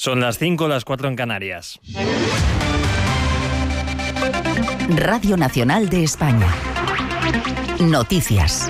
Son las 5, las 4 en Canarias. Radio Nacional de España. Noticias.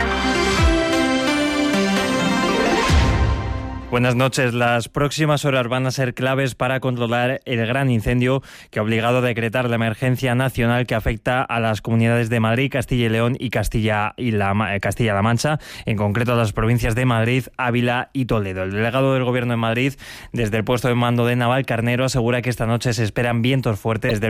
Buenas noches. Las próximas horas van a ser claves para controlar el gran incendio que ha obligado a decretar la emergencia nacional que afecta a las comunidades de Madrid, Castilla y León y Castilla-La Mancha, en concreto a las provincias de Madrid, Ávila y Toledo. El delegado del Gobierno de Madrid, desde el puesto de mando de Navalcarnero, asegura que esta noche se esperan vientos fuertes.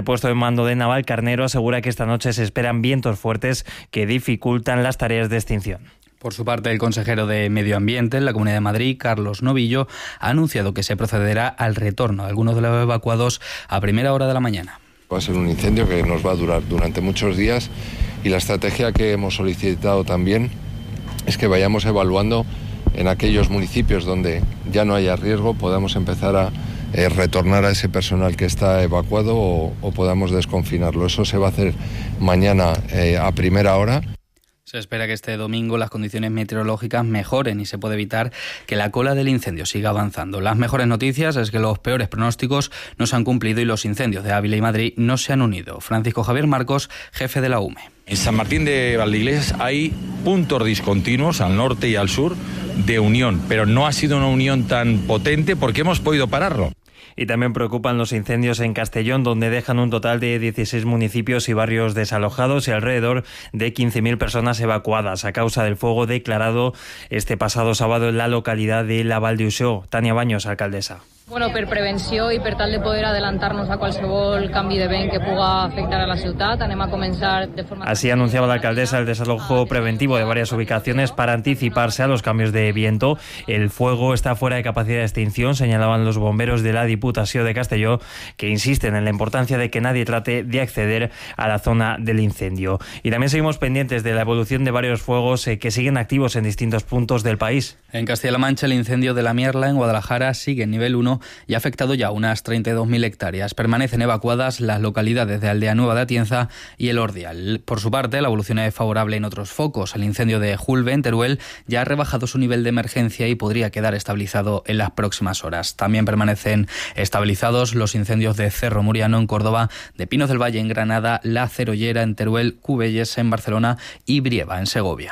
Que dificultan las tareas de extinción. Por su parte, el consejero de Medio Ambiente en la Comunidad de Madrid, Carlos Novillo, ha anunciado que se procederá al retorno de algunos de los evacuados a primera hora de la mañana. Va a ser un incendio que nos va a durar durante muchos días y la estrategia que hemos solicitado también es que vayamos evaluando en aquellos municipios donde ya no haya riesgo, podamos empezar a retornar a ese personal que está evacuado o podamos desconfinarlo. Eso se va a hacer mañana a primera hora. Se espera que este domingo las condiciones meteorológicas mejoren y se puede evitar que la cola del incendio siga avanzando. Las mejores noticias es que los peores pronósticos no se han cumplido y los incendios de Ávila y Madrid no se han unido. Francisco Javier Marcos, jefe de la UME. En San Martín de Valdeiglesias hay puntos discontinuos al norte y al sur de unión, pero no ha sido una unión tan potente porque hemos podido pararlo. Y también preocupan los incendios en Castellón, donde dejan un total de 16 municipios y barrios desalojados y alrededor de 15.000 personas evacuadas a causa del fuego declarado este pasado sábado en la localidad de La Vall d'Uixó. Tania Baños, alcaldesa. Bueno, per prevenció i per tal de poder adelantar-nos a qualsevol canvi de vent que puga afectar a la ciutat, anem a començar de forma... Así anunciaba la alcaldesa el desalojo preventivo de varias ubicaciones para anticiparse a los cambios de viento. El fuego está fuera de capacidad de extinción, señalaban los bomberos de la Diputació de Castelló, que insisten en la importancia de que nadie trate de acceder a la zona del incendio. Y también seguimos pendientes de la evolución de varios fuegos que siguen activos en distintos puntos del país. En Castilla-La Mancha, el incendio de la Mierla en Guadalajara sigue en nivel 1 y ha afectado ya unas 32.000 hectáreas. Permanecen evacuadas las localidades de Aldea Nueva de Atienza y El Ordial. Por su parte, la evolución es favorable en otros focos. El incendio de Julve, en Teruel, ya ha rebajado su nivel de emergencia y podría quedar estabilizado en las próximas horas. También permanecen estabilizados los incendios de Cerro Muriano, en Córdoba, de Pinos del Valle, en Granada, La Cerollera, en Teruel, Cubelles, en Barcelona y Brieva, en Segovia.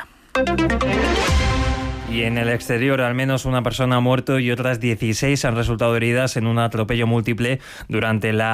Y en el exterior, al menos una persona ha muerto y otras 16 han resultado heridas en un atropello múltiple durante la